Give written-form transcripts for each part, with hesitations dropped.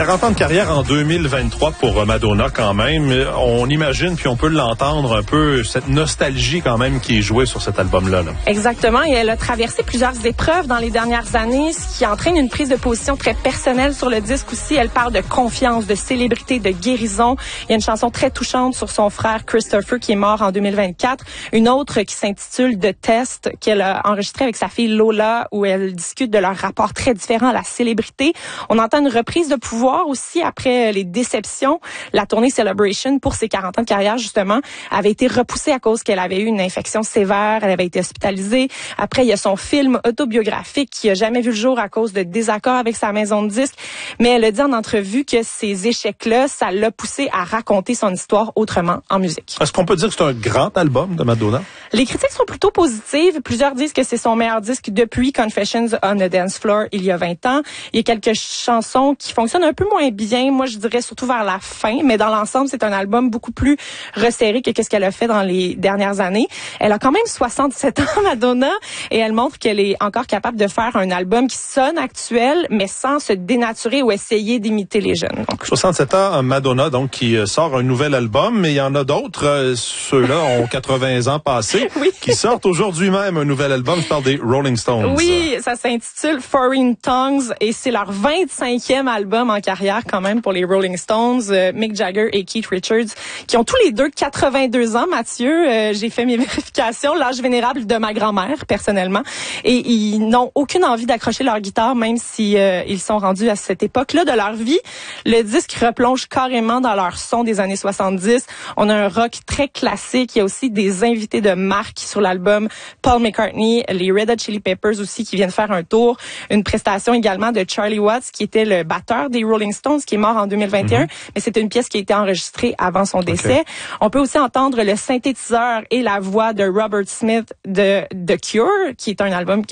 40 ans de carrière en 2023 pour Madonna quand même. On imagine, puis on peut l'entendre un peu, cette nostalgie quand même qui est jouée sur cet album-là. Là. Exactement. Et elle a traversé plusieurs épreuves dans les dernières années, ce qui entraîne une prise de position très personnelle sur le disque aussi. Elle parle de confiance, de célébrité, de guérison. Il y a une chanson très touchante sur son frère Christopher qui est mort en 2024. Une autre qui s'intitule The Test, qu'elle a enregistrée avec sa fille Lola, où elle discute de leur rapport très différent à la célébrité. On entend une reprise de pouvoir aussi après les déceptions. La tournée Celebration pour ses 40 ans de carrière, justement, avait été repoussée à cause qu'elle avait eu une infection sévère. Elle avait été hospitalisée. Après, il y a son film autobiographique qui a jamais vu le jour à cause de désaccords avec sa maison de disques. Mais elle a dit en entrevue que ces échecs-là, ça l'a poussée à raconter son histoire autrement en musique. Est-ce qu'on peut dire que c'est un grand album de Madonna? Les critiques sont plutôt positives. Plusieurs disent que c'est son meilleur disque depuis Confessions on a Dance Floor il y a 20 ans. Il y a quelques chansons qui fonctionnent un peu moins bien. Moi, je dirais surtout vers la fin. Mais dans l'ensemble, c'est un album beaucoup plus resserré que ce qu'elle a fait dans les dernières années. Elle a quand même 67 ans, Madonna, et elle montre qu'elle est encore capable de faire un album qui sonne actuel, mais sans se dénaturer ou essayer d'imiter les jeunes. Donc, 67 ans, Madonna, donc, qui sort un nouvel album, mais il y en a d'autres, ceux-là ont 80 ans passés, oui. qui sortent aujourd'hui même un nouvel album. Je parle des Rolling Stones. Oui, ça s'intitule Foreign Tongues et c'est leur 25e album en carrière quand même pour les Rolling Stones, Mick Jagger et Keith Richards, qui ont tous les deux 82 ans, Mathieu. J'ai fait mes vérifications, l'âge vénérable de ma grand-mère, personnellement. Et ils n'ont aucune envie d'accrocher leur guitare, même si ils sont rendus à cette époque-là de leur vie. Le disque replonge carrément dans leur son des années 70. On a un rock très classique. Il y a aussi des invités de marque sur l'album. Paul McCartney, les Red Hot Chili Peppers aussi qui viennent faire un tour. Une prestation également de Charlie Watts, qui était le batteur des Rolling Stones, qui est mort en 2021. Mais c'était une pièce qui a été enregistrée avant son décès. Okay. On peut aussi entendre le synthétiseur et la voix de Robert Smith de The Cure, qui est un album,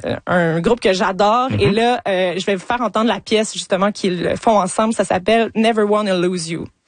un groupe que j'adore. Et là, je vais vous faire entendre la pièce justement qu'ils font ensemble. Ça s'appelle Never Wanna Lose You.